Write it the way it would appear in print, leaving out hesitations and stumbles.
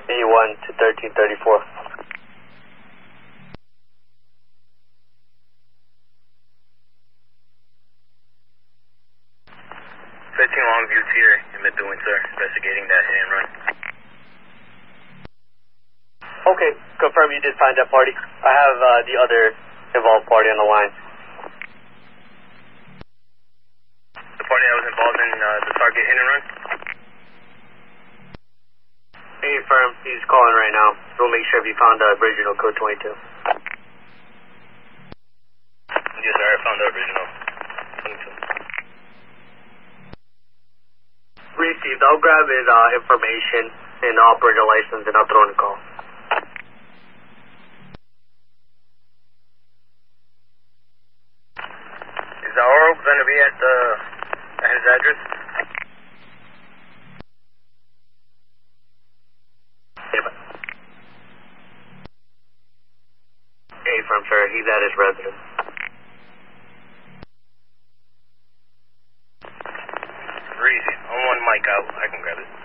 B1 to 1334. 15 Longview Tier in Methuen, sir. Investigating that hit and run. Okay, confirm you did find that party. I have the other involved party on the line. The party that was involved in the Target hit and run? Hey, firm, he's calling right now. We'll make sure if you found the original code 22. Yes, sir, I found the original 22. Received. I'll grab his information and operator license and I'll throw in a call. Is the oral going to be at his address? Hey, firm, sir. He's at his residence. Easy. I'm one mic out. I can grab it.